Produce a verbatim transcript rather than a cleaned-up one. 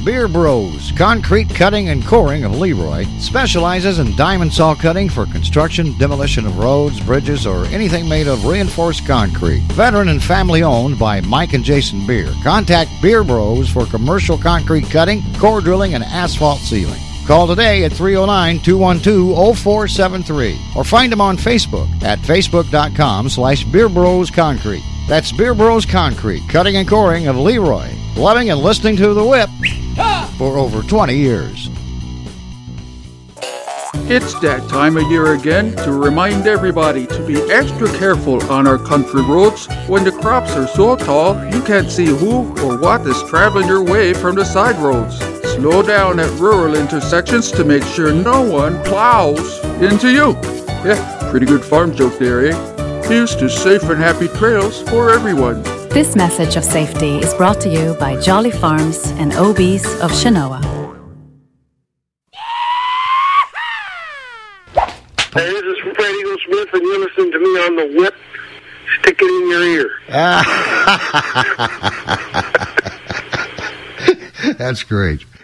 Beer Bros, concrete cutting and coring of Leroy, specializes in diamond saw cutting for construction, demolition of roads, bridges, or anything made of reinforced concrete. Veteran and family owned by Mike and Jason Beer. Contact Beer Bros for commercial concrete cutting, core drilling, and asphalt sealing. Call today at three oh nine, two one two, oh four seven three or find them on Facebook at facebook.com slash Beer Bros Concrete. That's Beer Bros Concrete, cutting and coring of Leroy. Loving and listening to The Whip for over twenty years. It's that time of year again to remind everybody to be extra careful on our country roads. When the crops are so tall, you can't see who or what is traveling your way from the side roads. Slow down at rural intersections to make sure no one plows into you. Yeah, pretty good farm joke there, eh? Here's to safe and happy trails for everyone. This message of safety is brought to you by Jolly Farms and O B's of Shinoa. Hey, this is Fred Eagle Smith, and you listen to me on The Whip. Stick it in your ear. That's great.